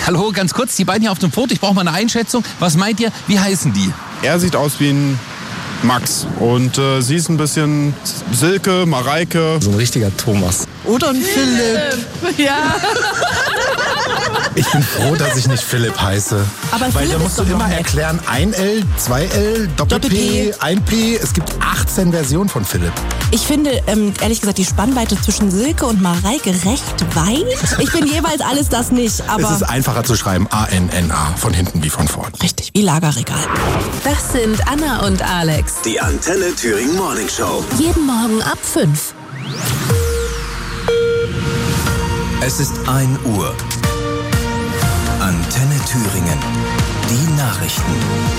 Hallo, ganz kurz, die beiden hier auf dem Foto, ich brauche mal eine Einschätzung. Was meint ihr, wie heißen die? Er sieht aus wie ein Max und sie ist ein bisschen Silke, Mareike. So ein richtiger Thomas. Oder ein Philipp. Ja. Ich bin froh, dass ich nicht Philipp heiße. Aber weil Philipp da musst du ist doch immer noch nett. erklären, 1L, 2L, Doppel-P, 1P. Es gibt 18 Versionen von Philipp. Ich finde, ehrlich gesagt, die Spannweite zwischen Silke und Mareike recht weit. Ich bin jeweils alles das nicht, Es aber ist einfacher zu schreiben, A-N-N-A, von hinten wie von vorn. richtig, wie Lagerregal. Das sind Anna und Alex. Die Antenne Thüringen Morning Show. Jeden Morgen ab 5. Es ist 1 Uhr. Antenne Thüringen. Die Nachrichten.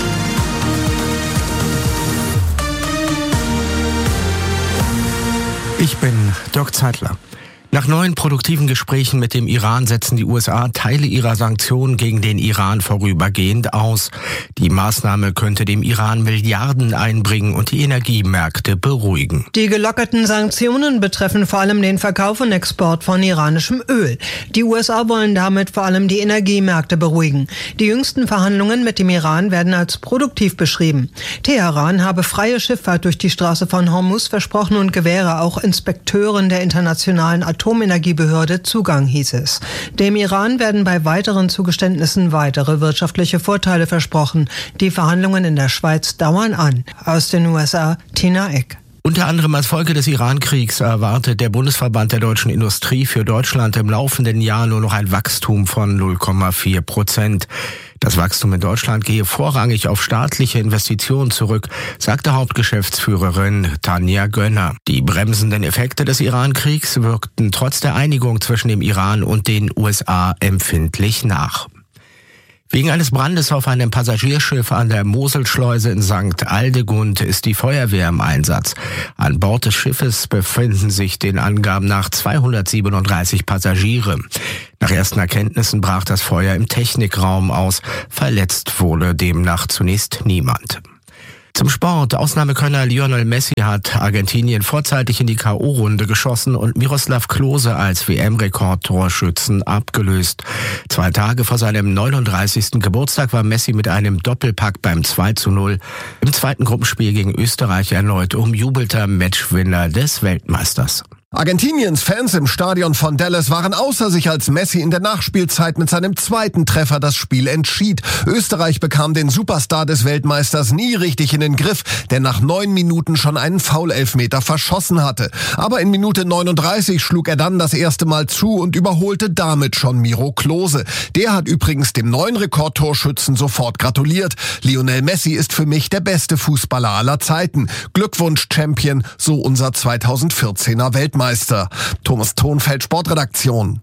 Ich bin Dirk Zeitler. Nach neuen produktiven Gesprächen mit dem Iran setzen die USA Teile ihrer Sanktionen gegen den Iran vorübergehend aus. Die Maßnahme könnte dem Iran Milliarden einbringen und die Energiemärkte beruhigen. Die gelockerten Sanktionen betreffen vor allem den Verkauf und Export von iranischem Öl. Die USA wollen damit vor allem die Energiemärkte beruhigen. Die jüngsten Verhandlungen mit dem Iran werden als produktiv beschrieben. Teheran habe freie Schifffahrt durch die Straße von Hormuz versprochen und gewähre auch Inspekteuren der internationalen Atomenergiebehörde Zugang, hieß es. Dem Iran werden bei weiteren Zugeständnissen weitere wirtschaftliche Vorteile versprochen. Die Verhandlungen in der Schweiz dauern an. Aus den USA, Tina Eck. Unter anderem als Folge des Iran-Kriegs erwartet der Bundesverband der deutschen Industrie für Deutschland im laufenden Jahr nur noch ein Wachstum von 0,4%. Das Wachstum in Deutschland gehe vorrangig auf staatliche Investitionen zurück, sagte Hauptgeschäftsführerin Tanja Gönner. Die bremsenden Effekte des Iran-Kriegs wirkten trotz der Einigung zwischen dem Iran und den USA empfindlich nach. Wegen eines Brandes auf einem Passagierschiff an der Moselschleuse in St. Aldegund ist die Feuerwehr im Einsatz. An Bord des Schiffes befinden sich den Angaben nach 237 Passagiere. Nach ersten Erkenntnissen brach das Feuer im Technikraum aus. Verletzt wurde demnach zunächst niemand. Zum Sport. Ausnahmekönner Lionel Messi hat Argentinien vorzeitig in die K.O.-Runde geschossen und Miroslav Klose als WM-Rekordtorschützen abgelöst. 2 Tage vor seinem 39. Geburtstag war Messi mit einem Doppelpack beim 2:0 im zweiten Gruppenspiel gegen Österreich erneut umjubelter Matchwinner des Weltmeisters. Argentiniens Fans im Stadion von Dallas waren außer sich, als Messi in der Nachspielzeit mit seinem 2. Treffer das Spiel entschied. Österreich bekam den Superstar des Weltmeisters nie richtig in den Griff, der nach 9 Minuten schon einen Foul-Elfmeter verschossen hatte. Aber in Minute 39 schlug er dann das erste Mal zu und überholte damit schon Miro Klose. Der hat übrigens dem neuen Rekordtorschützen sofort gratuliert. Lionel Messi ist für mich der beste Fußballer aller Zeiten. Glückwunsch, Champion, so unser 2014er Weltmeister. Thomas Thonfeld, Sportredaktion.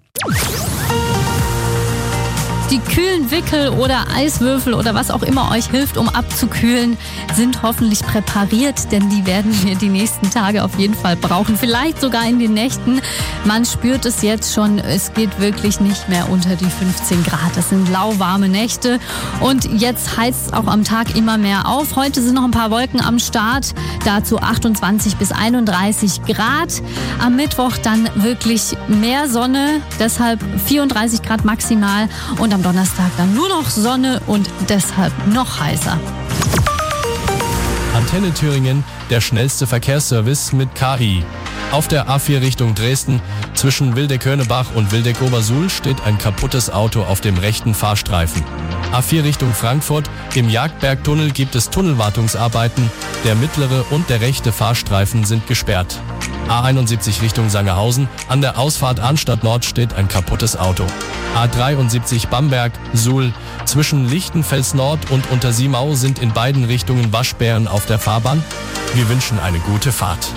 Die kühlen Wickel oder Eiswürfel oder was auch immer euch hilft, um abzukühlen, sind hoffentlich präpariert, denn die werden wir die nächsten Tage auf jeden Fall brauchen. Vielleicht sogar in den Nächten. Man spürt es jetzt schon, es geht wirklich nicht mehr unter die 15 Grad. Das sind lauwarme Nächte und jetzt heizt es auch am Tag immer mehr auf. Heute sind noch ein paar Wolken am Start, dazu 28 bis 31 Grad. Am Mittwoch dann wirklich mehr Sonne, deshalb 34 Grad maximal und am Donnerstag dann nur noch Sonne und deshalb noch heißer. Antenne Thüringen, der schnellste Verkehrsservice mit KI. Auf der A4 Richtung Dresden zwischen Wildeck-Hörnebach und Wildeck-Obersuhl steht ein kaputtes Auto auf dem rechten Fahrstreifen. A4 Richtung Frankfurt, im Jagdbergtunnel gibt es Tunnelwartungsarbeiten. Der mittlere und der rechte Fahrstreifen sind gesperrt. A71 Richtung Sangerhausen, an der Ausfahrt Arnstadt Nord steht ein kaputtes Auto. A73 Bamberg, Suhl, zwischen Lichtenfels Nord und Untersiemau sind in beiden Richtungen Waschbären auf der Fahrbahn. Wir wünschen eine gute Fahrt.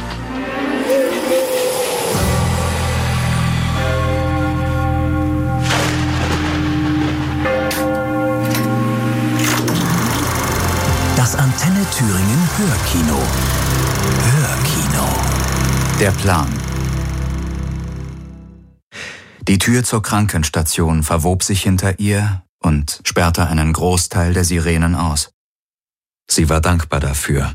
Das Antenne Thüringen Hörkino. Hörkino. Der Plan. Die Tür zur Krankenstation verwob sich hinter ihr und sperrte einen Großteil der Sirenen aus. Sie war dankbar dafür.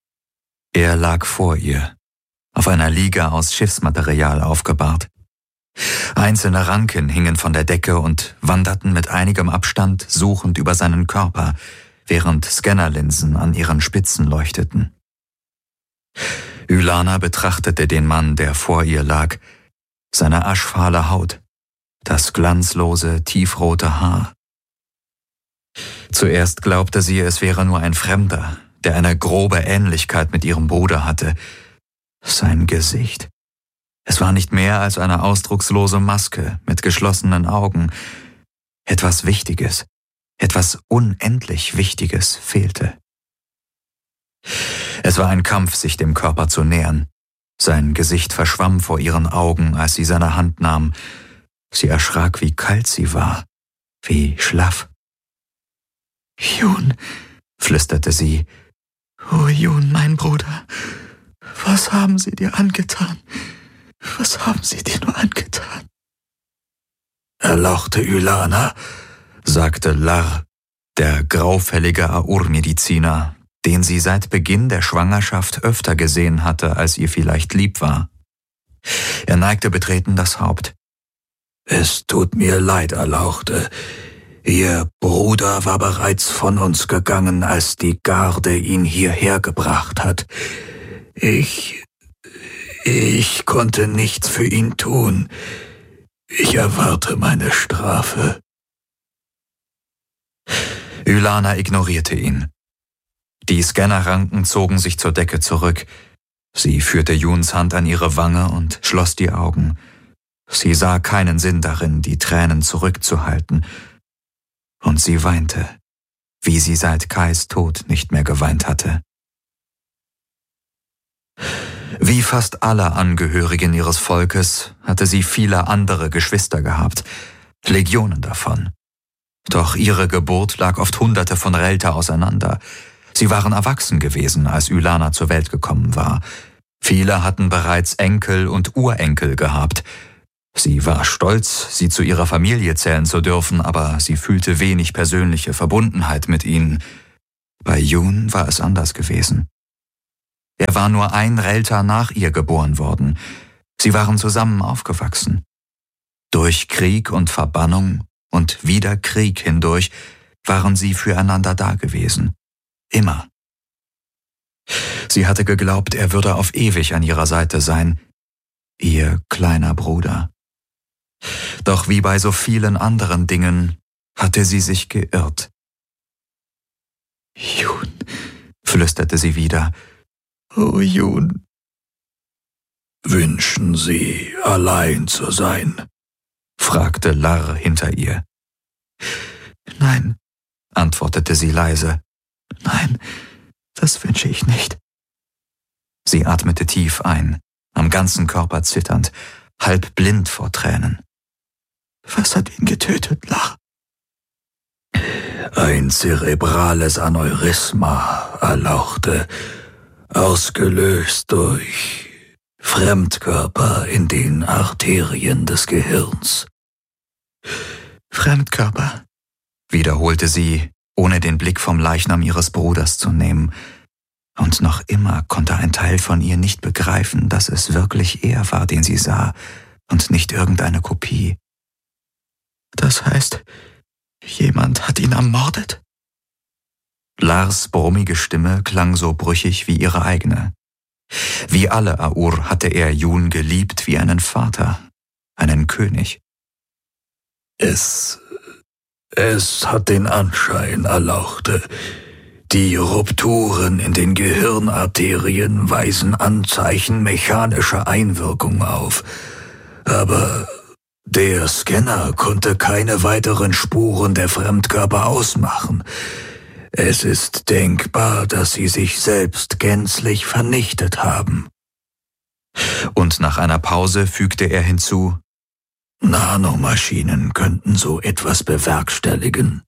Er lag vor ihr, auf einer Liege aus Schiffsmaterial aufgebahrt. Einzelne Ranken hingen von der Decke und wanderten mit einigem Abstand suchend über seinen Körper, während Scannerlinsen an ihren Spitzen leuchteten. Ylana betrachtete den Mann, der vor ihr lag, seine aschfahle Haut, das glanzlose, tiefrote Haar. Zuerst glaubte sie, es wäre nur ein Fremder, der eine grobe Ähnlichkeit mit ihrem Bruder hatte. Sein Gesicht. Es war nicht mehr als eine ausdruckslose Maske mit geschlossenen Augen. Etwas Wichtiges, etwas unendlich Wichtiges fehlte. Es war ein Kampf, sich dem Körper zu nähern. Sein Gesicht verschwamm vor ihren Augen, als sie seine Hand nahm. Sie erschrak, wie kalt sie war, wie schlaff. »Jun«, flüsterte sie. »Oh Jun, mein Bruder, was haben sie dir angetan? Was haben sie dir nur angetan?« »Erlauchte Ylana«, sagte Lar, der graufällige Aur-Mediziner, den sie seit Beginn der Schwangerschaft öfter gesehen hatte, als ihr vielleicht lieb war. Er neigte betreten das Haupt. »Es tut mir leid, Erlauchte. Ihr Bruder war bereits von uns gegangen, als die Garde ihn hierher gebracht hat. Ich konnte nichts für ihn tun. Ich erwarte meine Strafe.« Ylana ignorierte ihn. Die Scannerranken zogen sich zur Decke zurück. Sie führte Juns Hand an ihre Wange und schloss die Augen. Sie sah keinen Sinn darin, die Tränen zurückzuhalten. Und sie weinte, wie sie seit Kais Tod nicht mehr geweint hatte. Wie fast alle Angehörigen ihres Volkes hatte sie viele andere Geschwister gehabt, Legionen davon. Doch ihre Geburt lag oft Hunderte von Relta auseinander. Sie waren erwachsen gewesen, als Ylana zur Welt gekommen war. Viele hatten bereits Enkel und Urenkel gehabt. Sie war stolz, sie zu ihrer Familie zählen zu dürfen, aber sie fühlte wenig persönliche Verbundenheit mit ihnen. Bei Jun war es anders gewesen. Er war nur ein Relta nach ihr geboren worden. Sie waren zusammen aufgewachsen. Durch Krieg und Verbannung und wieder Krieg hindurch waren sie füreinander da gewesen. Immer. Sie hatte geglaubt, er würde auf ewig an ihrer Seite sein. Ihr kleiner Bruder. Doch wie bei so vielen anderen Dingen hatte sie sich geirrt. »Jun«, flüsterte sie wieder. »Oh Jun.« »Wünschen Sie, allein zu sein?« fragte Lar hinter ihr. »Nein«, antwortete sie leise. »Nein, das wünsche ich nicht.« Sie atmete tief ein, am ganzen Körper zitternd, halb blind vor Tränen. »Was hat ihn getötet, Lar?« »Ein zerebrales Aneurysma, Erlauchte, ausgelöst durch Fremdkörper in den Arterien des Gehirns.« »Fremdkörper«, wiederholte sie, ohne den Blick vom Leichnam ihres Bruders zu nehmen. Und noch immer konnte ein Teil von ihr nicht begreifen, dass es wirklich er war, den sie sah, und nicht irgendeine Kopie. »Das heißt, jemand hat ihn ermordet?« Lars brummige Stimme klang so brüchig wie ihre eigene. Wie alle Aur hatte er Jun geliebt wie einen Vater, einen König. Es hat den Anschein, Erlauchte. Die Rupturen in den Gehirnarterien weisen Anzeichen mechanischer Einwirkung auf. Aber der Scanner konnte keine weiteren Spuren der Fremdkörper ausmachen. Es ist denkbar, dass sie sich selbst gänzlich vernichtet haben. Und nach einer Pause fügte er hinzu: Nanomaschinen könnten so etwas bewerkstelligen.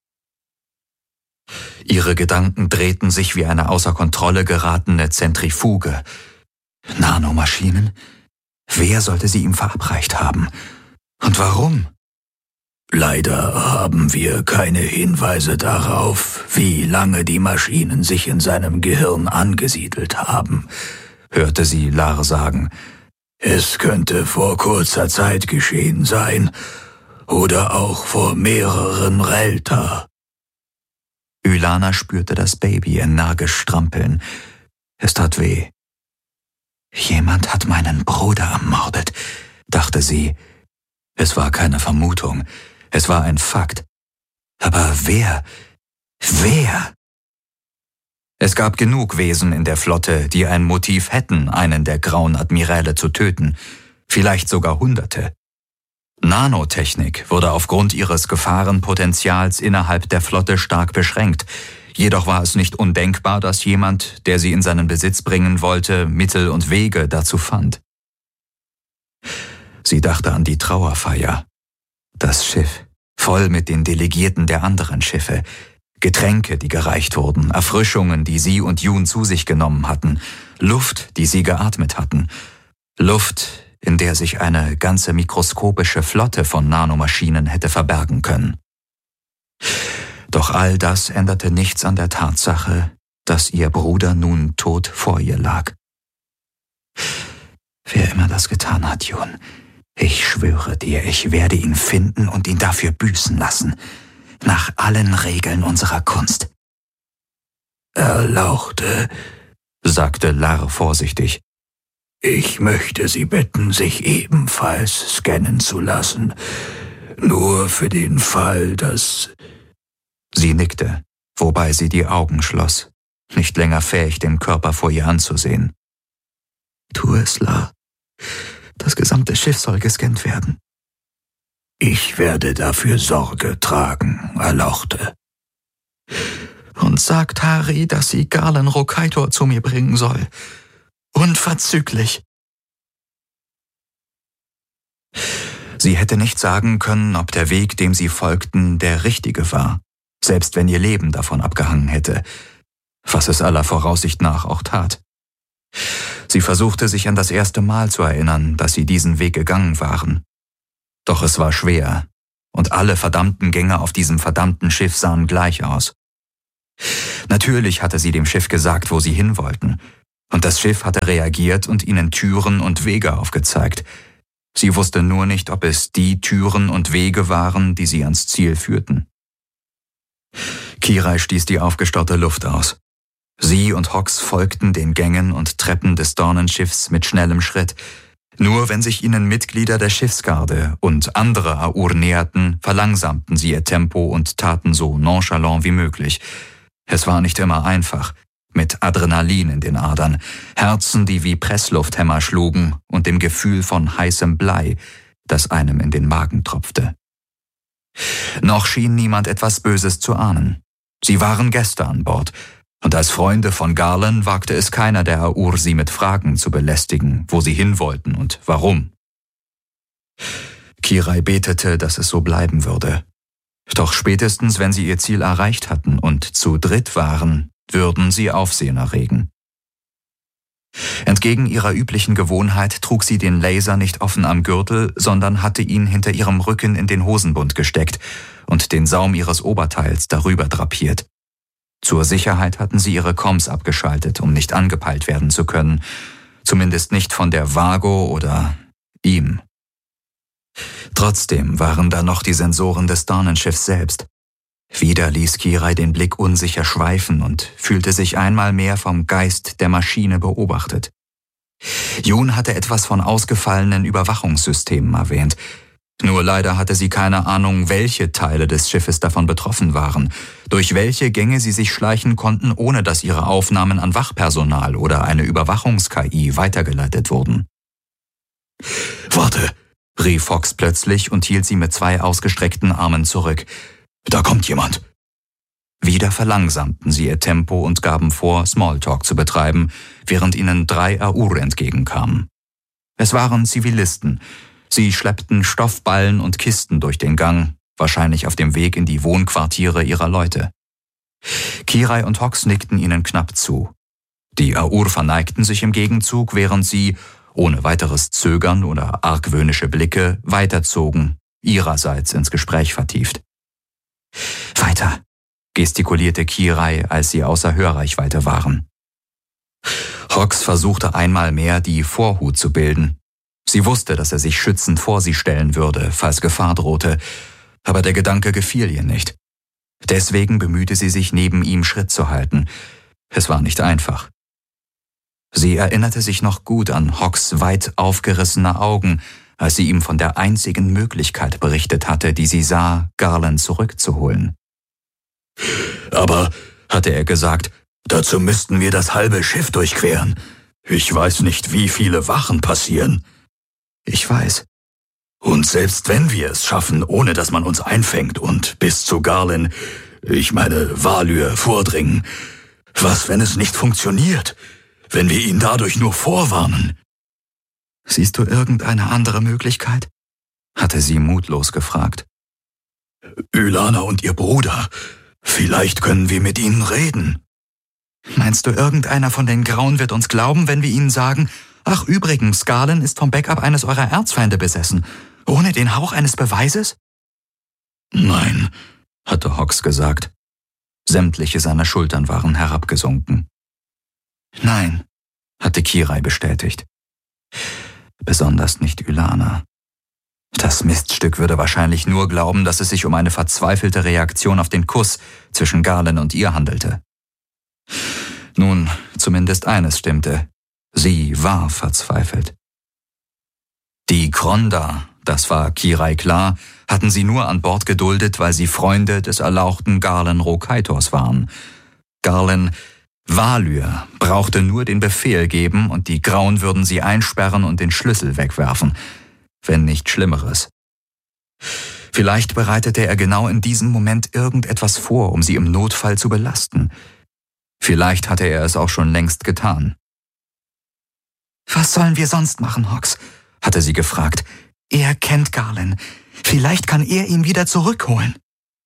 Ihre Gedanken drehten sich wie eine außer Kontrolle geratene Zentrifuge. Nanomaschinen? Wer sollte sie ihm verabreicht haben? Und warum? Leider haben wir keine Hinweise darauf, wie lange die Maschinen sich in seinem Gehirn angesiedelt haben, hörte sie Lar sagen. Es könnte vor kurzer Zeit geschehen sein oder auch vor mehreren Relta. Ylana spürte das Baby energisch strampeln. Es tat weh. Jemand hat meinen Bruder ermordet, dachte sie. Es war keine Vermutung, es war ein Fakt. Aber wer? Wer? Es gab genug Wesen in der Flotte, die ein Motiv hätten, einen der grauen Admiräle zu töten, vielleicht sogar Hunderte. Nanotechnik wurde aufgrund ihres Gefahrenpotenzials innerhalb der Flotte stark beschränkt. Jedoch war es nicht undenkbar, dass jemand, der sie in seinen Besitz bringen wollte, Mittel und Wege dazu fand. Sie dachte an die Trauerfeier. Das Schiff, voll mit den Delegierten der anderen Schiffe. Getränke, die gereicht wurden, Erfrischungen, die sie und Jun zu sich genommen hatten, Luft, die sie geatmet hatten. Luft, in der sich eine ganze mikroskopische Flotte von Nanomaschinen hätte verbergen können. Doch all das änderte nichts an der Tatsache, dass ihr Bruder nun tot vor ihr lag. Wer immer das getan hat, Jun, ich schwöre dir, ich werde ihn finden und ihn dafür büßen lassen, nach allen Regeln unserer Kunst. Erlauchte, sagte Lar vorsichtig. Ich möchte Sie bitten, sich ebenfalls scannen zu lassen. Nur für den Fall, dass... Sie nickte, wobei sie die Augen schloss, nicht länger fähig, den Körper vor ihr anzusehen. Tu es, Lar. Das gesamte Schiff soll gescannt werden. Ich werde dafür Sorge tragen, Erlauchte. Und sagt Hari, dass sie Galen Rokaitor zu mir bringen soll. Unverzüglich. Sie hätte nicht sagen können, ob der Weg, dem sie folgten, der richtige war, selbst wenn ihr Leben davon abgehangen hätte, was es aller Voraussicht nach auch tat. Sie versuchte sich an das erste Mal zu erinnern, dass sie diesen Weg gegangen waren. Doch es war schwer, und alle verdammten Gänge auf diesem verdammten Schiff sahen gleich aus. Natürlich hatte sie dem Schiff gesagt, wo sie hin wollten, und das Schiff hatte reagiert und ihnen Türen und Wege aufgezeigt. Sie wusste nur nicht, ob es die Türen und Wege waren, die sie ans Ziel führten. Kirai stieß die aufgestaute Luft aus. Sie und Hox folgten den Gängen und Treppen des Dornenschiffs mit schnellem Schritt. Nur wenn sich ihnen Mitglieder der Schiffsgarde und andere Aur näherten, verlangsamten sie ihr Tempo und taten so nonchalant wie möglich. Es war nicht immer einfach, mit Adrenalin in den Adern, Herzen, die wie Presslufthämmer schlugen und dem Gefühl von heißem Blei, das einem in den Magen tropfte. Noch schien niemand etwas Böses zu ahnen. Sie waren Gäste an Bord, und als Freunde von Garland wagte es keiner der Aur, sie mit Fragen zu belästigen, wo sie hin wollten und warum. Kirai betete, dass es so bleiben würde. Doch spätestens, wenn sie ihr Ziel erreicht hatten und zu dritt waren, würden sie Aufsehen erregen. Entgegen ihrer üblichen Gewohnheit trug sie den Laser nicht offen am Gürtel, sondern hatte ihn hinter ihrem Rücken in den Hosenbund gesteckt und den Saum ihres Oberteils darüber drapiert. Zur Sicherheit hatten sie ihre Comms abgeschaltet, um nicht angepeilt werden zu können, zumindest nicht von der Vago oder ihm. Trotzdem waren da noch die Sensoren des Dornenschiffs selbst. Wieder ließ Kirai den Blick unsicher schweifen und fühlte sich einmal mehr vom Geist der Maschine beobachtet. Jun hatte etwas von ausgefallenen Überwachungssystemen erwähnt. Nur leider hatte sie keine Ahnung, welche Teile des Schiffes davon betroffen waren, durch welche Gänge sie sich schleichen konnten, ohne dass ihre Aufnahmen an Wachpersonal oder eine Überwachungs-KI weitergeleitet wurden. »Warte«, rief Fox plötzlich und hielt sie mit 2 ausgestreckten Armen zurück. »Da kommt jemand.« Wieder verlangsamten sie ihr Tempo und gaben vor, Smalltalk zu betreiben, während ihnen 3 Aur entgegenkamen. Es waren Zivilisten. Sie schleppten Stoffballen und Kisten durch den Gang, wahrscheinlich auf dem Weg in die Wohnquartiere ihrer Leute. Kirai und Hox nickten ihnen knapp zu. Die Aur verneigten sich im Gegenzug, während sie, ohne weiteres Zögern oder argwöhnische Blicke, weiterzogen, ihrerseits ins Gespräch vertieft. »Weiter«, gestikulierte Kirai, als sie außer Hörreichweite waren. Hox versuchte einmal mehr, die Vorhut zu bilden. Sie wusste, dass er sich schützend vor sie stellen würde, falls Gefahr drohte, aber der Gedanke gefiel ihr nicht. Deswegen bemühte sie sich, neben ihm Schritt zu halten. Es war nicht einfach. Sie erinnerte sich noch gut an Hawks weit aufgerissene Augen, als sie ihm von der einzigen Möglichkeit berichtet hatte, die sie sah, Garland zurückzuholen. Aber, hatte er gesagt, dazu müssten wir das halbe Schiff durchqueren. Ich weiß nicht, wie viele Wachen passieren. Ich weiß. Und selbst wenn wir es schaffen, ohne dass man uns einfängt und bis zu Garland, ich meine Valyr, vordringen, was, wenn es nicht funktioniert? Wenn wir ihn dadurch nur vorwarnen? Siehst du irgendeine andere Möglichkeit? Hatte sie mutlos gefragt. Ylana und ihr Bruder. Vielleicht können wir mit ihnen reden. Meinst du, irgendeiner von den Grauen wird uns glauben, wenn wir ihnen sagen, ach übrigens, Garland ist vom Backup eines eurer Erzfeinde besessen, ohne den Hauch eines Beweises? Nein, hatte Hawks gesagt. Sämtliche seiner Schultern waren herabgesunken. Nein, hatte Kirai bestätigt. Besonders nicht Ylana. Das Miststück würde wahrscheinlich nur glauben, dass es sich um eine verzweifelte Reaktion auf den Kuss zwischen Garland und ihr handelte. Nun, zumindest eines stimmte. Sie war verzweifelt. Die Kronda, das war Kirai klar, hatten sie nur an Bord geduldet, weil sie Freunde des erlauchten Garland Rokaitors waren. Garland Valyr brauchte nur den Befehl geben und die Grauen würden sie einsperren und den Schlüssel wegwerfen, wenn nicht Schlimmeres. Vielleicht bereitete er genau in diesem Moment irgendetwas vor, um sie im Notfall zu belasten. Vielleicht hatte er es auch schon längst getan. »Was sollen wir sonst machen, Hawks?« hatte sie gefragt. »Er kennt Garland. Vielleicht kann er ihn wieder zurückholen.«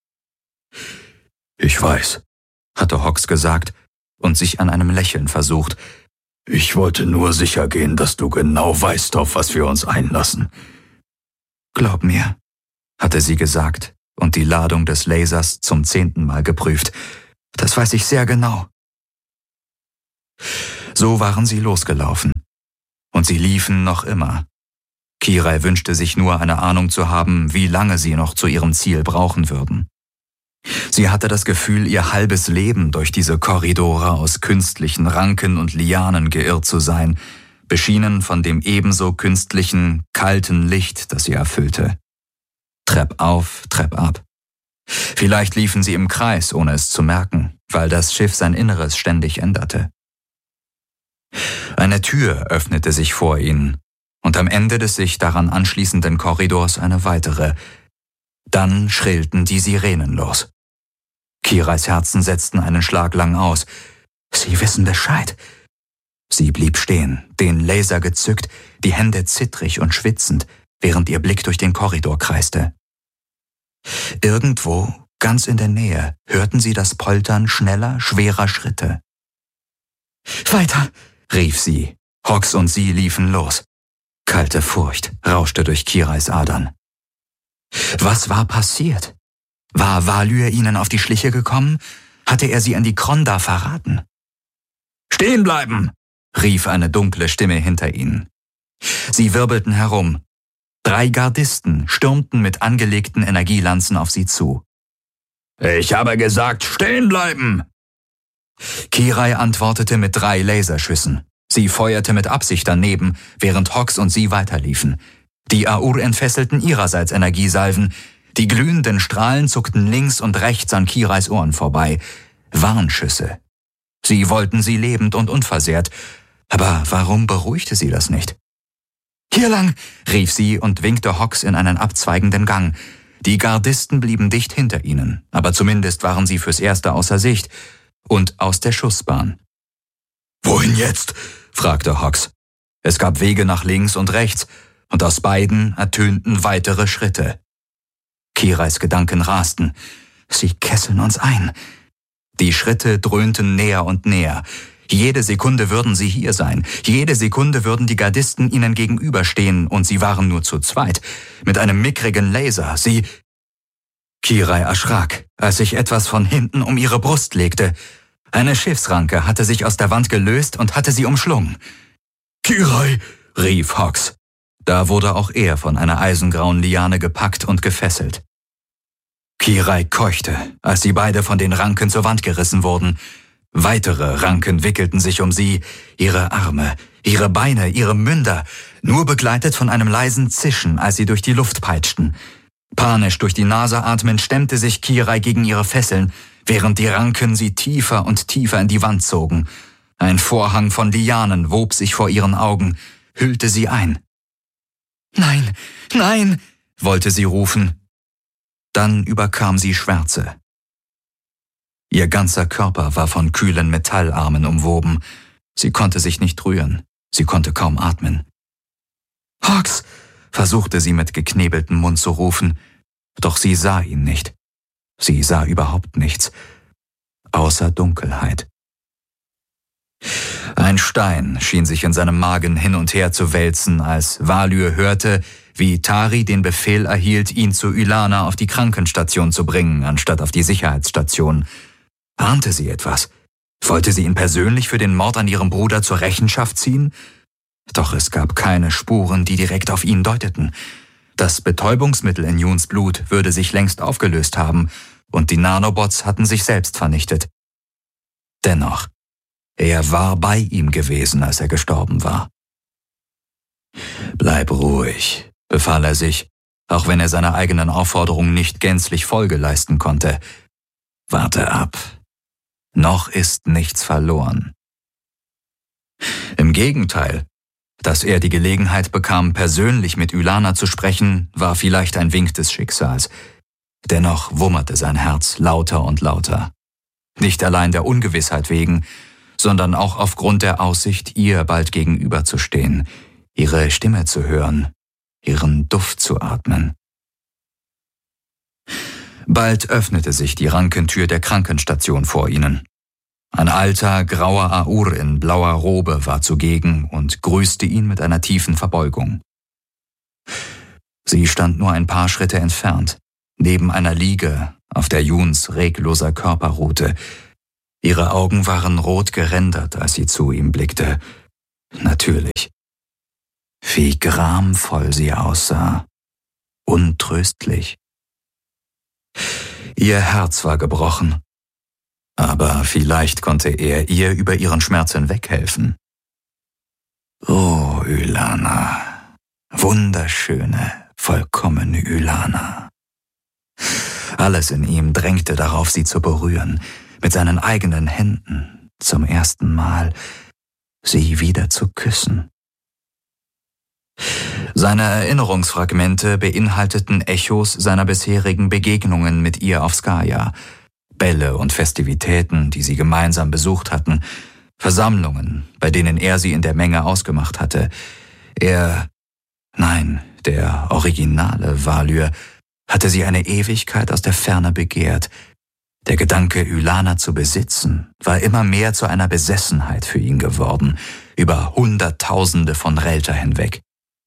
»Ich weiß«, hatte Hawks gesagt und sich an einem Lächeln versucht. »Ich wollte nur sicher gehen, dass du genau weißt, auf was wir uns einlassen.« »Glaub mir«, hatte sie gesagt und die Ladung des Lasers zum 10. Mal geprüft. »Das weiß ich sehr genau.« So waren sie losgelaufen. Und sie liefen noch immer. Kirai wünschte sich nur, eine Ahnung zu haben, wie lange sie noch zu ihrem Ziel brauchen würden. Sie hatte das Gefühl, ihr halbes Leben durch diese Korridore aus künstlichen Ranken und Lianen geirrt zu sein, beschienen von dem ebenso künstlichen, kalten Licht, das sie erfüllte. Trepp auf, Trepp ab. Vielleicht liefen sie im Kreis, ohne es zu merken, weil das Schiff sein Inneres ständig änderte. Eine Tür öffnete sich vor ihnen und am Ende des sich daran anschließenden Korridors eine weitere. Dann schrillten die Sirenen los. Kirais Herzen setzten einen Schlag lang aus. Sie wissen Bescheid. Sie blieb stehen, den Laser gezückt, die Hände zittrig und schwitzend, während ihr Blick durch den Korridor kreiste. Irgendwo, ganz in der Nähe, hörten sie das Poltern schneller, schwerer Schritte. »Weiter«, rief sie. Hawks und sie liefen los. Kalte Furcht rauschte durch Kirais Adern. Was war passiert? War Valyr ihnen auf die Schliche gekommen? Hatte er sie an die Kronda verraten? »Stehen bleiben«, rief eine dunkle Stimme hinter ihnen. Sie wirbelten herum. 3 Gardisten stürmten mit angelegten Energielanzen auf sie zu. »Ich habe gesagt, stehen bleiben!« Kirai antwortete mit 3 Laserschüssen. Sie feuerte mit Absicht daneben, während Hawks und sie weiterliefen. Die Aur entfesselten ihrerseits Energiesalven. Die glühenden Strahlen zuckten links und rechts an Kirais Ohren vorbei. Warnschüsse. Sie wollten sie lebend und unversehrt. Aber warum beruhigte sie das nicht? »Hier lang«, rief sie und winkte Hawks in einen abzweigenden Gang. Die Gardisten blieben dicht hinter ihnen, aber zumindest waren sie fürs Erste außer Sicht und aus der Schussbahn. »Wohin jetzt?« fragte Hawks. Es gab Wege nach links und rechts, und aus beiden ertönten weitere Schritte. Kirais Gedanken rasten. Sie kesseln uns ein. Die Schritte dröhnten näher und näher. Jede Sekunde würden sie hier sein. Jede Sekunde würden die Gardisten ihnen gegenüberstehen, und sie waren nur zu zweit. Mit einem mickrigen Laser. Kirai erschrak, als sich etwas von hinten um ihre Brust legte. Eine Schiffsranke hatte sich aus der Wand gelöst und hatte sie umschlungen. »Kirai«, rief Hawks. Da wurde auch er von einer eisengrauen Liane gepackt und gefesselt. Kirai keuchte, als sie beide von den Ranken zur Wand gerissen wurden. Weitere Ranken wickelten sich um sie, ihre Arme, ihre Beine, ihre Münder, nur begleitet von einem leisen Zischen, als sie durch die Luft peitschten. Panisch durch die Nase atmend stemmte sich Kirai gegen ihre Fesseln, während die Ranken sie tiefer und tiefer in die Wand zogen. Ein Vorhang von Lianen wob sich vor ihren Augen, hüllte sie ein. »Nein, nein«, wollte sie rufen. Dann überkam sie Schwärze. Ihr ganzer Körper war von kühlen Metallarmen umwoben. Sie konnte sich nicht rühren, sie konnte kaum atmen. »Hawks«, versuchte sie mit geknebeltem Mund zu rufen, doch sie sah ihn nicht. Sie sah überhaupt nichts, außer Dunkelheit. Ein Stein schien sich in seinem Magen hin und her zu wälzen, als Valyr hörte, wie Tari den Befehl erhielt, ihn zu Ylana auf die Krankenstation zu bringen, anstatt auf die Sicherheitsstation. Ahnte sie etwas? Wollte sie ihn persönlich für den Mord an ihrem Bruder zur Rechenschaft ziehen? Doch es gab keine Spuren, die direkt auf ihn deuteten. Das Betäubungsmittel in Yuns Blut würde sich längst aufgelöst haben, und die Nanobots hatten sich selbst vernichtet. Dennoch, er war bei ihm gewesen, als er gestorben war. »Bleib ruhig«, befahl er sich, auch wenn er seiner eigenen Aufforderung nicht gänzlich Folge leisten konnte. »Warte ab. Noch ist nichts verloren.« Im Gegenteil, dass er die Gelegenheit bekam, persönlich mit Ylana zu sprechen, war vielleicht ein Wink des Schicksals. Dennoch wummerte sein Herz lauter und lauter. Nicht allein der Ungewissheit wegen, sondern auch aufgrund der Aussicht, ihr bald gegenüberzustehen, ihre Stimme zu hören, ihren Duft zu atmen. Bald öffnete sich die Rankentür der Krankenstation vor ihnen. Ein alter, grauer Aur in blauer Robe war zugegen und grüßte ihn mit einer tiefen Verbeugung. Sie stand nur ein paar Schritte entfernt, neben einer Liege, auf der Yuns regloser Körper ruhte. Ihre Augen waren rot gerändert, als sie zu ihm blickte. Natürlich. Wie gramvoll sie aussah. Untröstlich. Ihr Herz war gebrochen. Aber vielleicht konnte er ihr über ihren Schmerz hinweghelfen. Oh, Ylana. Wunderschöne, vollkommene Ylana. Alles in ihm drängte darauf, sie zu berühren, mit seinen eigenen Händen, zum ersten Mal, sie wieder zu küssen. Seine Erinnerungsfragmente beinhalteten Echos seiner bisherigen Begegnungen mit ihr auf Skaya, Bälle und Festivitäten, die sie gemeinsam besucht hatten, Versammlungen, bei denen er sie in der Menge ausgemacht hatte. Der originale Valyr hatte sie eine Ewigkeit aus der Ferne begehrt. Der Gedanke, Ylana zu besitzen, war immer mehr zu einer Besessenheit für ihn geworden, über Hunderttausende von Relta hinweg.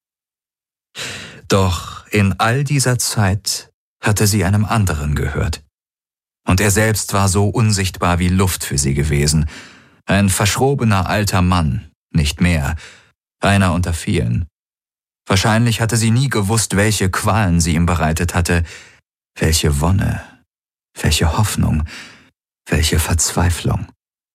Doch in all dieser Zeit hatte sie einem anderen gehört. Und er selbst war so unsichtbar wie Luft für sie gewesen. Ein verschrobener alter Mann, nicht mehr, einer unter vielen. Wahrscheinlich hatte sie nie gewusst, welche Qualen sie ihm bereitet hatte, welche Wonne, welche Hoffnung, welche Verzweiflung.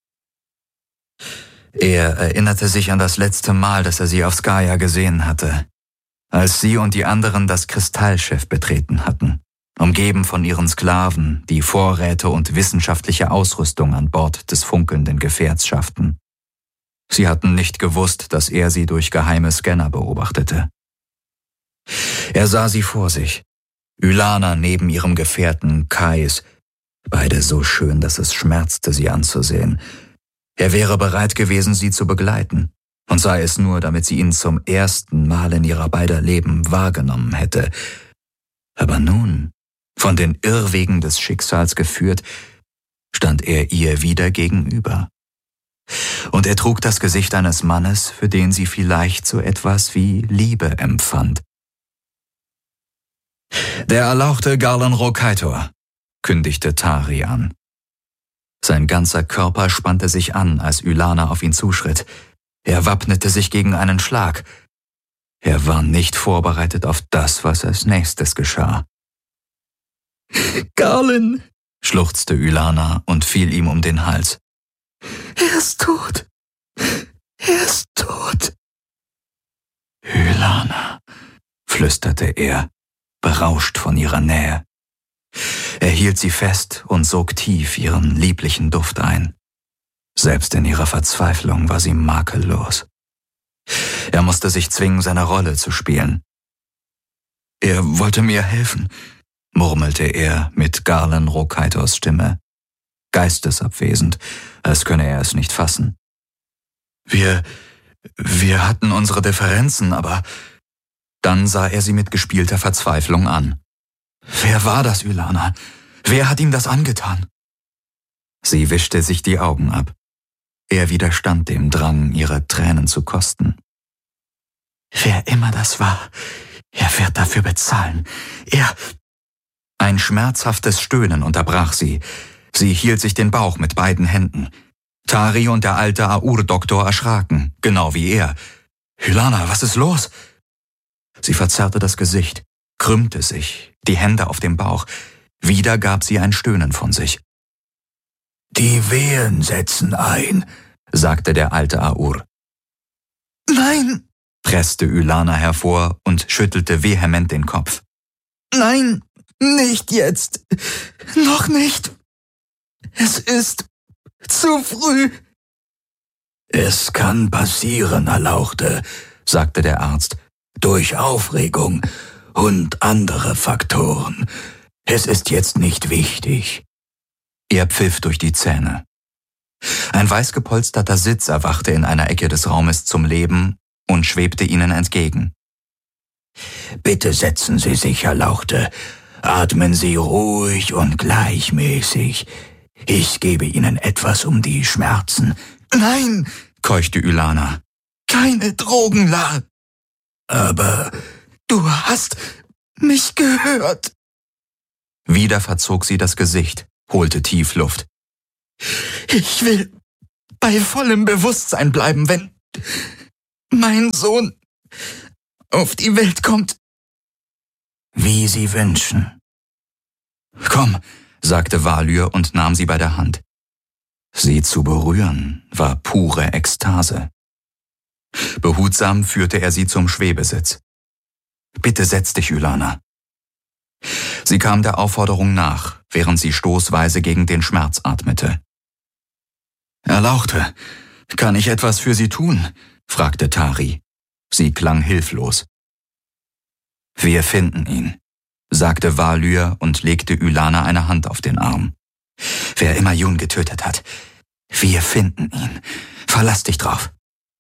Er erinnerte sich an das letzte Mal, dass er sie auf Skaya gesehen hatte, als sie und die anderen das Kristallschiff betreten hatten, umgeben von ihren Sklaven, die Vorräte und wissenschaftliche Ausrüstung an Bord des funkelnden Gefährts schafften. Sie hatten nicht gewusst, dass er sie durch geheime Scanner beobachtete. Er sah sie vor sich, Ylana neben ihrem Gefährten Kais, beide so schön, dass es schmerzte, sie anzusehen. Er wäre bereit gewesen, sie zu begleiten, und sei es nur, damit sie ihn zum ersten Mal in ihrer beider Leben wahrgenommen hätte. Aber nun, von den Irrwegen des Schicksals geführt, stand er ihr wieder gegenüber. Und er trug das Gesicht eines Mannes, für den sie vielleicht so etwas wie Liebe empfand. »Der erlauchte Garlan Rokaitor«, kündigte Tari an. Sein ganzer Körper spannte sich an, als Ylana auf ihn zuschritt. Er wappnete sich gegen einen Schlag. Er war nicht vorbereitet auf das, was als nächstes geschah. Garland, schluchzte Ylana und fiel ihm um den Hals. Er ist tot. Er ist tot. Ylana, flüsterte er, berauscht von ihrer Nähe. Er hielt sie fest und sog tief ihren lieblichen Duft ein. Selbst in ihrer Verzweiflung war sie makellos. Er musste sich zwingen, seine Rolle zu spielen. Er wollte mir helfen, murmelte er mit Garland Rokaitors Stimme, geistesabwesend, als könne er es nicht fassen. Wir hatten unsere Differenzen, aber dann sah er sie mit gespielter Verzweiflung an. Wer war das, Ylana? Wer hat ihm das angetan? Sie wischte sich die Augen ab. Er widerstand dem Drang, ihre Tränen zu kosten. Wer immer das war, er wird dafür bezahlen. Ein schmerzhaftes Stöhnen unterbrach sie. Sie hielt sich den Bauch mit beiden Händen. Tari und der alte Aur-Doktor erschraken, genau wie er. Ylana, was ist los? Sie verzerrte das Gesicht, krümmte sich, die Hände auf dem Bauch. Wieder gab sie ein Stöhnen von sich. Die Wehen setzen ein, sagte der alte Aur. Nein, presste Ylana hervor und schüttelte vehement den Kopf. Nein, nicht jetzt. Noch nicht. Es ist zu früh. Es kann passieren, Erlauchte, sagte der Arzt, durch Aufregung und andere Faktoren. Es ist jetzt nicht wichtig. Er pfiff durch die Zähne. Ein weiß gepolsterter Sitz erwachte in einer Ecke des Raumes zum Leben und schwebte ihnen entgegen. Bitte setzen Sie sich, Erlauchte. Atmen Sie ruhig und gleichmäßig. Ich gebe Ihnen etwas um die Schmerzen. Nein, keuchte Ylana. Keine Drogen, La. Aber du hast mich gehört. Wieder verzog sie das Gesicht, holte tief Luft. Ich will bei vollem Bewusstsein bleiben, wenn mein Sohn auf die Welt kommt. Wie Sie wünschen. Komm, sagte Valyr und nahm sie bei der Hand. Sie zu berühren war pure Ekstase. Behutsam führte er sie zum Schwebesitz. Bitte setz dich, Ylana. Sie kam der Aufforderung nach, während sie stoßweise gegen den Schmerz atmete. Erlauchte, kann ich etwas für Sie tun? Fragte Tari. Sie klang hilflos. Wir finden ihn, sagte Valyr und legte Ylana eine Hand auf den Arm. Wer immer Jun getötet hat, wir finden ihn. Verlass dich drauf.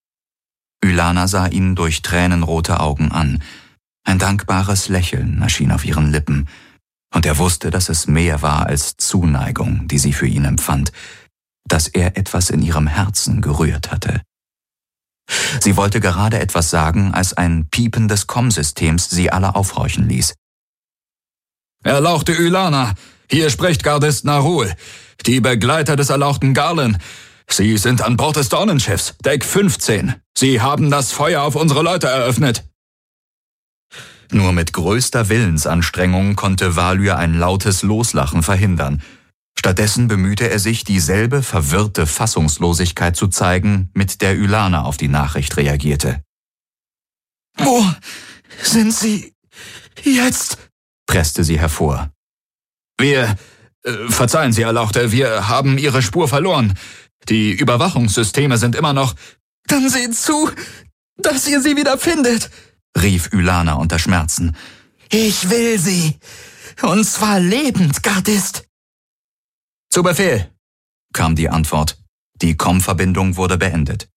Ylana sah ihn durch tränenrote Augen an. Ein dankbares Lächeln erschien auf ihren Lippen, und er wusste, dass es mehr war als Zuneigung, die sie für ihn empfand, dass er etwas in ihrem Herzen gerührt hatte. Sie wollte gerade etwas sagen, als ein Piepen des Komm-Systems sie alle aufhorchen ließ. Erlauchte Ylana, hier spricht Gardist Narul, die Begleiter des erlauchten Garland. Sie sind an Bord des Dornenschiffs, Deck 15. Sie haben das Feuer auf unsere Leute eröffnet. Nur mit größter Willensanstrengung konnte Valyr ein lautes Loslachen verhindern. Stattdessen bemühte er sich, dieselbe verwirrte Fassungslosigkeit zu zeigen, mit der Ylana auf die Nachricht reagierte. »Wo sind Sie jetzt?« presste sie hervor. Verzeihen Sie, Erlauchte, wir haben Ihre Spur verloren. Die Überwachungssysteme sind immer noch... »Dann seht zu, dass ihr sie wieder findet«, rief Ylana unter Schmerzen. »Ich will sie, und zwar lebend, Gardist.« »Zu Befehl«, kam die Antwort. Die Komm-Verbindung wurde beendet.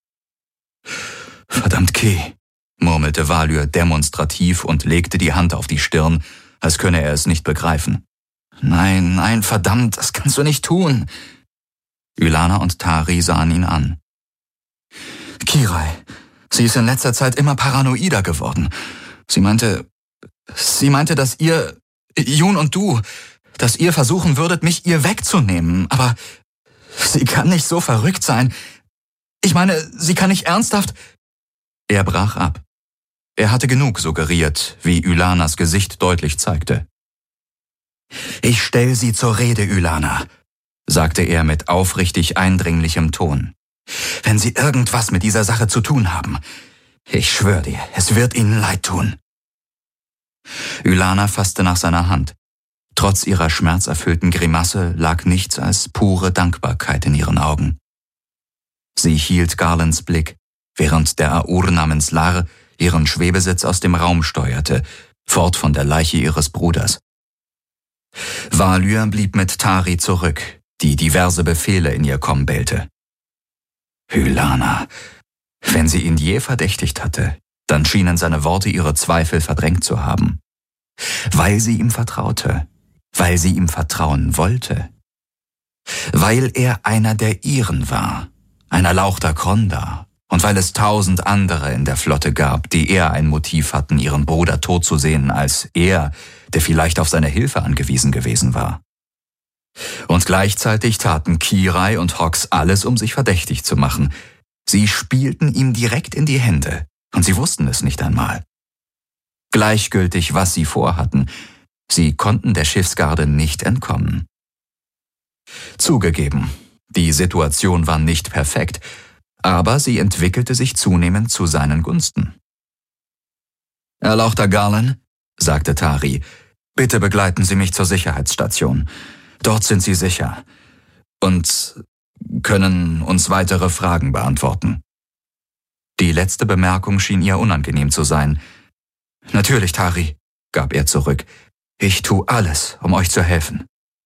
»Verdammt, Keh«, murmelte Valyr demonstrativ und legte die Hand auf die Stirn, als könne er es nicht begreifen. »Nein, verdammt, das kannst du nicht tun.« Ylana und Tari sahen ihn an. »Kirai, sie ist in letzter Zeit immer paranoider geworden. Sie meinte, dass ihr, Jun und du, dass ihr versuchen würdet, mich ihr wegzunehmen. Aber sie kann nicht so verrückt sein. Ich meine, sie kann nicht ernsthaft...« Er brach ab. Er hatte genug suggeriert, wie Ylanas Gesicht deutlich zeigte. »Ich stell Sie zur Rede, Ylana«, sagte er mit aufrichtig eindringlichem Ton. »Wenn Sie irgendwas mit dieser Sache zu tun haben, ich schwöre dir, es wird Ihnen leid tun.« Ylana fasste nach seiner Hand. Trotz ihrer schmerzerfüllten Grimasse lag nichts als pure Dankbarkeit in ihren Augen. Sie hielt Garlands Blick, während der Aur namens Lar ihren Schwebesitz aus dem Raum steuerte, fort von der Leiche ihres Bruders. Valyr blieb mit Tari zurück, die diverse Befehle in ihr Komm bellte. Ylana, wenn sie ihn je verdächtigt hatte, dann schienen seine Worte ihre Zweifel verdrängt zu haben. Weil sie ihm vertraute, weil sie ihm vertrauen wollte. Weil er einer der ihren war, einer Lauchter Kronda, und weil es 1000 andere in der Flotte gab, die eher ein Motiv hatten, ihren Bruder tot zu sehen, als er, der vielleicht auf seine Hilfe angewiesen gewesen war. Und gleichzeitig taten Kirai und Hox alles, um sich verdächtig zu machen. Sie spielten ihm direkt in die Hände, und sie wussten es nicht einmal. Gleichgültig, was sie vorhatten, sie konnten der Schiffsgarde nicht entkommen. Zugegeben, die Situation war nicht perfekt, aber sie entwickelte sich zunehmend zu seinen Gunsten. »Erlauchter Garlan«, sagte Tari, »bitte begleiten Sie mich zur Sicherheitsstation. Dort sind Sie sicher und können uns weitere Fragen beantworten.« Die letzte Bemerkung schien ihr unangenehm zu sein. »Natürlich, Tari«, gab er zurück. »Ich tu alles, um euch zu helfen.«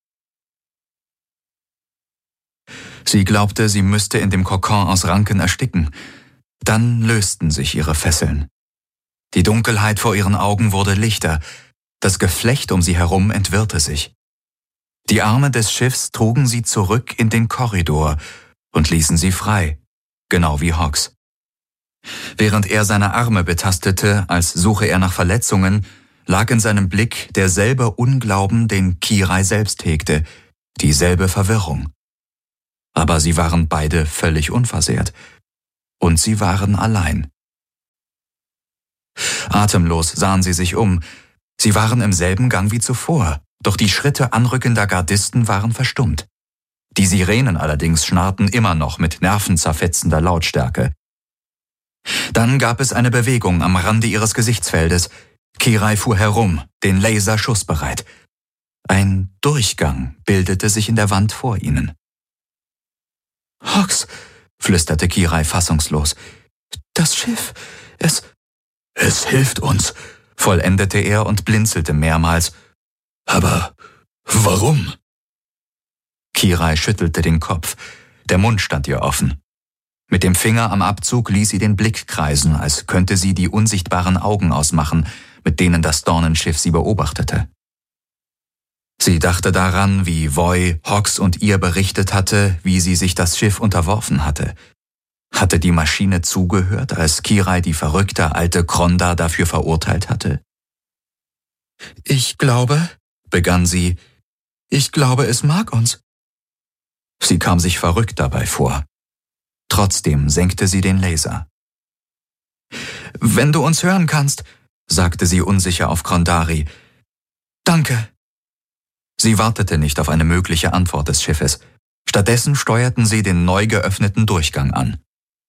Sie glaubte, sie müsste in dem Kokon aus Ranken ersticken. Dann lösten sich ihre Fesseln. Die Dunkelheit vor ihren Augen wurde lichter. Das Geflecht um sie herum entwirrte sich. Die Arme des Schiffs trugen sie zurück in den Korridor und ließen sie frei, genau wie Hox. Während er seine Arme betastete, als suche er nach Verletzungen, lag in seinem Blick derselbe Unglauben, den Kirai selbst hegte, dieselbe Verwirrung. Aber sie waren beide völlig unversehrt. Und sie waren allein. Atemlos sahen sie sich um. Sie waren im selben Gang wie zuvor, doch die Schritte anrückender Gardisten waren verstummt. Die Sirenen allerdings schnarrten immer noch mit nervenzerfetzender Lautstärke. Dann gab es eine Bewegung am Rande ihres Gesichtsfeldes. Kirai fuhr herum, den Laser schussbereit. Ein Durchgang bildete sich in der Wand vor ihnen. »Hox«, flüsterte Kirai fassungslos, »das Schiff, es hilft uns«, vollendete er und blinzelte mehrmals. »Aber warum?« Kirai schüttelte den Kopf, der Mund stand ihr offen. Mit dem Finger am Abzug ließ sie den Blick kreisen, als könnte sie die unsichtbaren Augen ausmachen, mit denen das Dornenschiff sie beobachtete. Sie dachte daran, wie Voy Hox und ihr berichtet hatte, wie sie sich das Schiff unterworfen hatte. Hatte die Maschine zugehört, als Kirai die verrückte alte Kronda dafür verurteilt hatte? »Ich glaube«, begann sie, »ich glaube, es mag uns.« Sie kam sich verrückt dabei vor. Trotzdem senkte sie den Laser. »Wenn du uns hören kannst«, sagte sie unsicher auf Krondari. »Danke.« Sie wartete nicht auf eine mögliche Antwort des Schiffes. Stattdessen steuerten sie den neu geöffneten Durchgang an.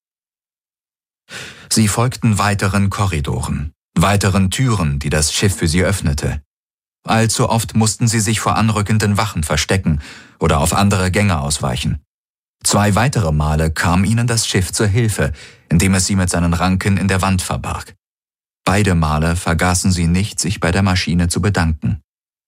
Sie folgten weiteren Korridoren, weiteren Türen, die das Schiff für sie öffnete. Allzu oft mussten sie sich vor anrückenden Wachen verstecken oder auf andere Gänge ausweichen. 2 weitere Male kam ihnen das Schiff zur Hilfe, indem es sie mit seinen Ranken in der Wand verbarg. Beide Male vergaßen sie nicht, sich bei der Maschine zu bedanken.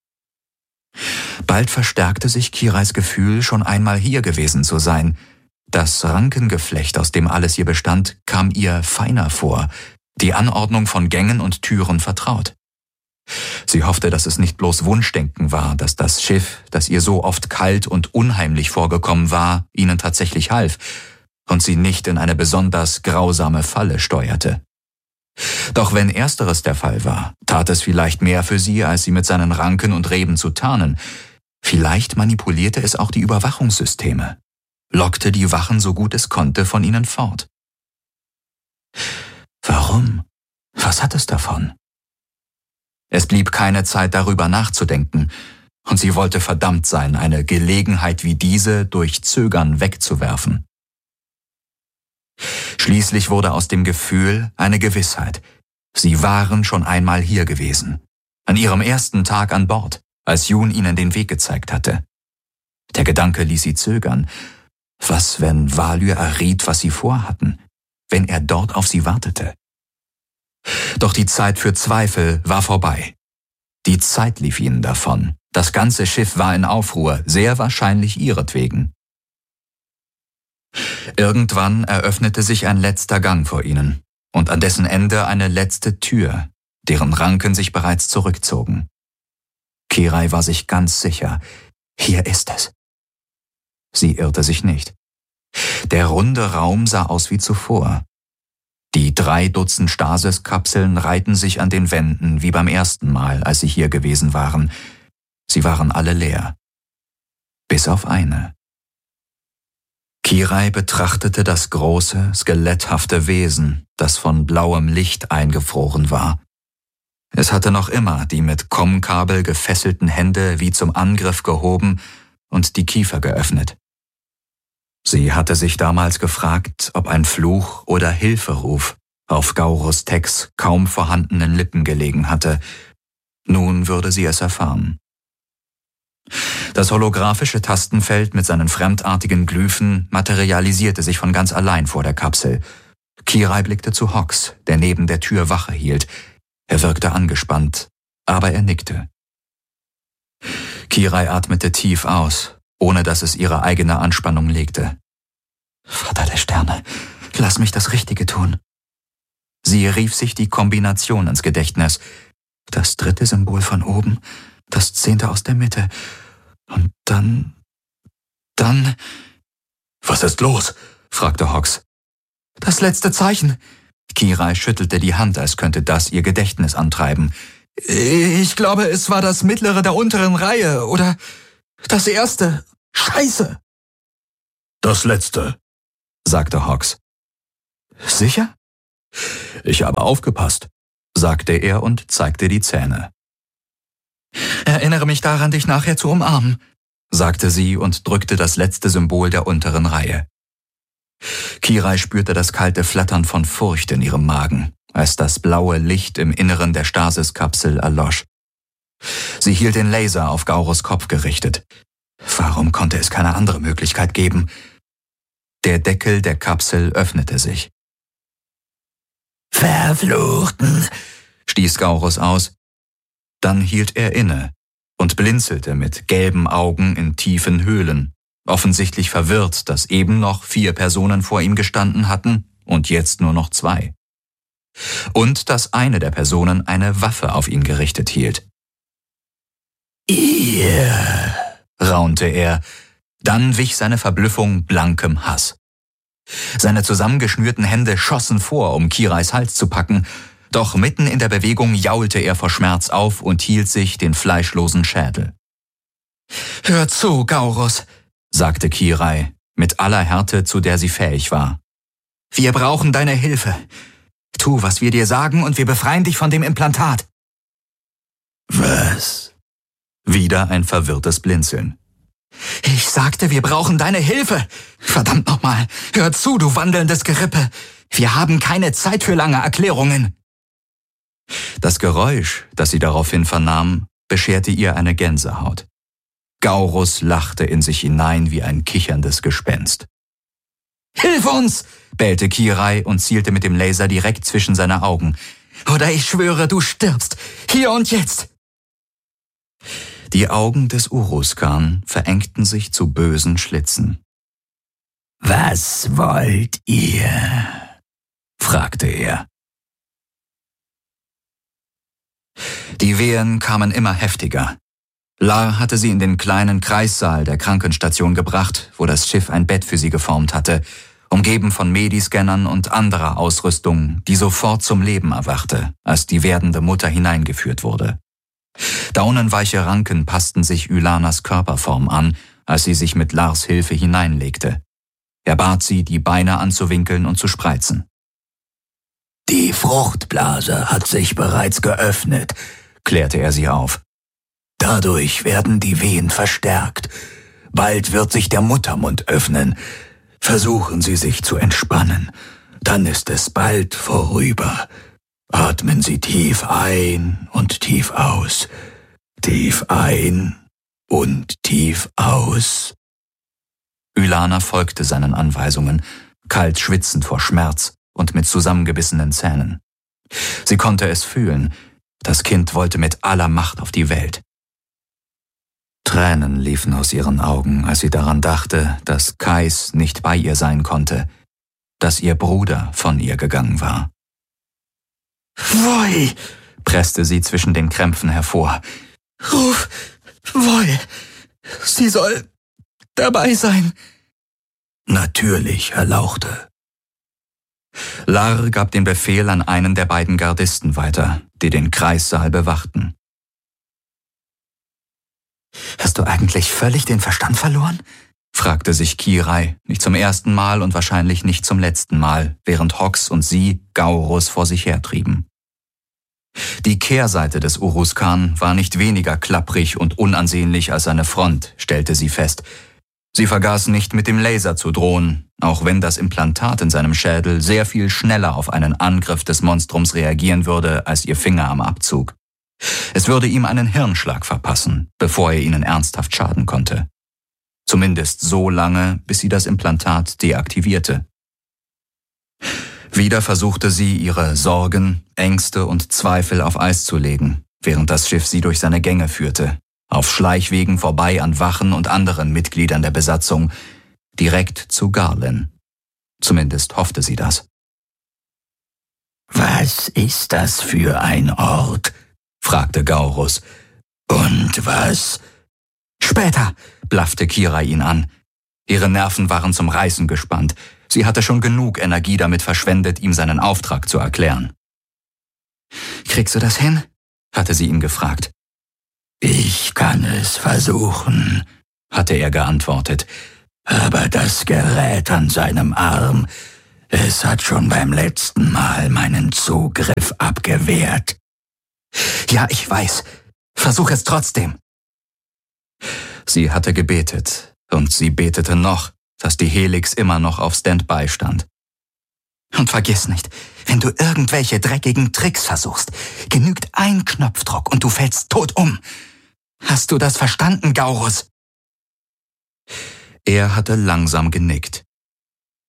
Bald verstärkte sich Kirais Gefühl, schon einmal hier gewesen zu sein. Das Rankengeflecht, aus dem alles hier bestand, kam ihr feiner vor, die Anordnung von Gängen und Türen vertraut. Sie hoffte, dass es nicht bloß Wunschdenken war, dass das Schiff, das ihr so oft kalt und unheimlich vorgekommen war, ihnen tatsächlich half und sie nicht in eine besonders grausame Falle steuerte. Doch wenn ersteres der Fall war, tat es vielleicht mehr für sie, als sie mit seinen Ranken und Reben zu tarnen. Vielleicht manipulierte es auch die Überwachungssysteme, lockte die Wachen so gut es konnte von ihnen fort. Warum? Was hat es davon? Es blieb keine Zeit, darüber nachzudenken, und sie wollte verdammt sein, eine Gelegenheit wie diese durch Zögern wegzuwerfen. Schließlich wurde aus dem Gefühl eine Gewissheit. Sie waren schon einmal hier gewesen, an ihrem ersten Tag an Bord, als Jun ihnen den Weg gezeigt hatte. Der Gedanke ließ sie zögern. Was, wenn Valyr erriet, was sie vorhatten, wenn er dort auf sie wartete? Doch die Zeit für Zweifel war vorbei. Die Zeit lief ihnen davon. Das ganze Schiff war in Aufruhr, sehr wahrscheinlich ihretwegen. Irgendwann eröffnete sich ein letzter Gang vor ihnen und an dessen Ende eine letzte Tür, deren Ranken sich bereits zurückzogen. Kirai war sich ganz sicher, hier ist es. Sie irrte sich nicht. Der runde Raum sah aus wie zuvor. Die 3 Dutzend Stasis-Kapseln reihten sich an den Wänden wie beim ersten Mal, als sie hier gewesen waren. Sie waren alle leer. Bis auf eine. Kirai betrachtete das große, skeletthafte Wesen, das von blauem Licht eingefroren war. Es hatte noch immer die mit Kommkabel gefesselten Hände wie zum Angriff gehoben und die Kiefer geöffnet. Sie hatte sich damals gefragt, ob ein Fluch oder Hilferuf auf Gaurus Tex kaum vorhandenen Lippen gelegen hatte. Nun würde sie es erfahren. Das holographische Tastenfeld mit seinen fremdartigen Glyphen materialisierte sich von ganz allein vor der Kapsel. Kirai blickte zu Hox, der neben der Tür Wache hielt. Er wirkte angespannt, aber er nickte. Kirai atmete tief aus, ohne dass es ihre eigene Anspannung legte. Vater der Sterne, lass mich das Richtige tun. Sie rief sich die Kombination ins Gedächtnis. Das 3. Symbol von oben, das 10. aus der Mitte. Und dann... Was ist los? Fragte Hox. Das letzte Zeichen. Kirai schüttelte die Hand, als könnte das ihr Gedächtnis antreiben. Ich glaube, es war das mittlere der unteren Reihe oder das erste. Scheiße! Das letzte, sagte Hox. Sicher? Ich habe aufgepasst, sagte er und zeigte die Zähne. Erinnere mich daran, dich nachher zu umarmen, sagte sie und drückte das letzte Symbol der unteren Reihe. Kirai spürte das kalte Flattern von Furcht in ihrem Magen, als das blaue Licht im Inneren der Stasis-Kapsel erlosch. Sie hielt den Laser auf Gaurus Kopf gerichtet. Warum konnte es keine andere Möglichkeit geben? Der Deckel der Kapsel öffnete sich. Verfluchten, stieß Gaurus aus. Dann hielt er inne und blinzelte mit gelben Augen in tiefen Höhlen, offensichtlich verwirrt, dass eben noch 4 Personen vor ihm gestanden hatten und jetzt nur noch 2. Und dass eine der Personen eine Waffe auf ihn gerichtet hielt. Ihr, raunte er, dann wich seine Verblüffung blankem Hass. Seine zusammengeschnürten Hände schossen vor, um Kirais Hals zu packen, doch mitten in der Bewegung jaulte er vor Schmerz auf und hielt sich den fleischlosen Schädel. »Hör zu, Gaurus«, sagte Kirai, mit aller Härte, zu der sie fähig war. »Wir brauchen deine Hilfe. Tu, was wir dir sagen, und wir befreien dich von dem Implantat.« »Was?« Wieder ein verwirrtes Blinzeln. »Ich sagte, wir brauchen deine Hilfe. Verdammt nochmal, hör zu, du wandelndes Gerippe. Wir haben keine Zeit für lange Erklärungen.« Das Geräusch, das sie daraufhin vernahm, bescherte ihr eine Gänsehaut. Gaurus lachte in sich hinein wie ein kicherndes Gespenst. »Hilf uns!« bellte Kirai und zielte mit dem Laser direkt zwischen seine Augen. »Oder ich schwöre, du stirbst. Hier und jetzt!« Die Augen des Uruskan verengten sich zu bösen Schlitzen. »Was wollt ihr?« fragte er. Die Wehen kamen immer heftiger. Lar hatte sie in den kleinen Kreissaal der Krankenstation gebracht, wo das Schiff ein Bett für sie geformt hatte, umgeben von Mediscannern und anderer Ausrüstung, die sofort zum Leben erwachte, als die werdende Mutter hineingeführt wurde. Daunenweiche Ranken passten sich Ylanas Körperform an, als sie sich mit Lars Hilfe hineinlegte. Er bat sie, die Beine anzuwinkeln und zu spreizen. Die Fruchtblase hat sich bereits geöffnet, klärte er sie auf. Dadurch werden die Wehen verstärkt. Bald wird sich der Muttermund öffnen. Versuchen Sie sich zu entspannen. Dann ist es bald vorüber. Atmen Sie tief ein und tief aus. Tief ein und tief aus. Ylana folgte seinen Anweisungen, kalt schwitzend vor Schmerz und mit zusammengebissenen Zähnen. Sie konnte es fühlen. Das Kind wollte mit aller Macht auf die Welt. Tränen liefen aus ihren Augen, als sie daran dachte, dass Kais nicht bei ihr sein konnte, dass ihr Bruder von ihr gegangen war. Voi, presste sie zwischen den Krämpfen hervor. Ruf Voi, sie soll dabei sein. Natürlich, Herr Lauchte. Lar gab den Befehl an einen der beiden Gardisten weiter, die den Kreissaal bewachten. Hast du eigentlich völlig den Verstand verloren? Fragte sich Kirai, nicht zum ersten Mal und wahrscheinlich nicht zum letzten Mal, während Hox und sie Gaurus vor sich hertrieben. Die Kehrseite des Uruzkan war nicht weniger klapprig und unansehnlich als seine Front, stellte sie fest. Sie vergaß nicht, mit dem Laser zu drohen, auch wenn das Implantat in seinem Schädel sehr viel schneller auf einen Angriff des Monstrums reagieren würde als ihr Finger am Abzug. Es würde ihm einen Hirnschlag verpassen, bevor er ihnen ernsthaft schaden konnte. Zumindest so lange, bis sie das Implantat deaktivierte. Wieder versuchte sie, ihre Sorgen, Ängste und Zweifel auf Eis zu legen, während das Schiff sie durch seine Gänge führte, auf Schleichwegen vorbei an Wachen und anderen Mitgliedern der Besatzung, direkt zu Garlin. Zumindest hoffte sie das. Was ist das für ein Ort? Fragte Gaurus. Und was? Später, blaffte Kirai ihn an. Ihre Nerven waren zum Reißen gespannt. Sie hatte schon genug Energie damit verschwendet, ihm seinen Auftrag zu erklären. Kriegst du das hin? Hatte sie ihn gefragt. Ich kann es versuchen, hatte er geantwortet. Aber das Gerät an seinem Arm, es hat schon beim letzten Mal meinen Zugriff abgewehrt. Ja, ich weiß. Versuch es trotzdem. Sie hatte gebetet, und sie betete noch, dass die Helix immer noch auf Standby stand. Und vergiss nicht, wenn du irgendwelche dreckigen Tricks versuchst, genügt ein Knopfdruck und du fällst tot um. Hast du das verstanden, Gaurus? Er hatte langsam genickt.